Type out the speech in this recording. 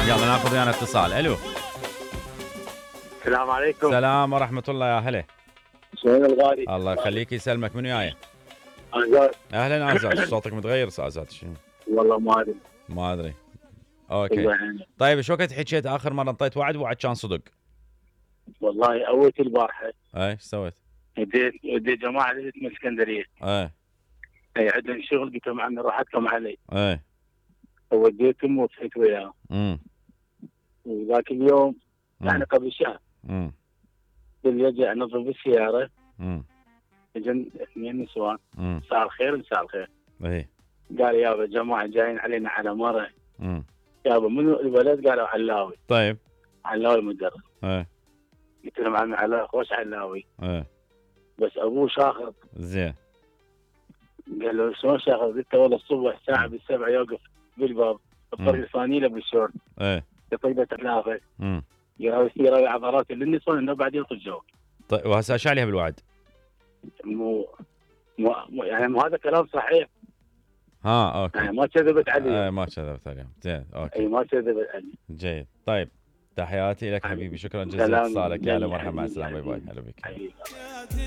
يلا ناخذ ويانا اتصال. الو. السلام عليكم. السلام ورحمة الله، يا هلا. شلون الغالي؟ الله يخليك يسلمك، من وياي؟ عزاز. اهلا عزاز، صوتك متغير عزاز. شنو؟ والله ما ادري. ما ادري. اوكي. طيب ايش وقت حكيت اخر مرة انطيت وعد كان صدق؟ والله اول البارحه. ايش سويت؟ وديت جماعه من الاسكندريه. اي عندهم شغل، قلت لهم عمي راحتكم علي. اي. وديتهم وصحيت وياهم. وذاك اليوم يعني قبل شهر بالوجه انظف السياره. اجن 2 نسوان. مساء الخير مساء الخير. اي. قال يابا جماعه جايين علينا على مره. يابا منو الولد؟ قالوا علاوي. طيب. علاوي المدرس. اي. قلت لهم عمي علاوي خوش علاوي. اي. بس ابوه شاخص. زين. قال له شلون شاخص؟ قلت له والله الصبح الساعه بالسبعة يوقف بالباب الطريق الفانيله بالشورت. ايه. يطيبه 3. يراوي عضلات للنسوان انه بعد يلطي الجو. طيب وهسه ايش عليها بالوعد؟ يعني مو هذا كلام صحيح. اوكي. يعني ما كذبت علي. ما كذبت عليهم. زين اوكي. اي ما كذبت علي. جيد. طيب تحياتي لك حبيبي، شكرا جزيلا لاتصالك. يا هلا مرحبا، مع السلامه، باي باي. هلا بك.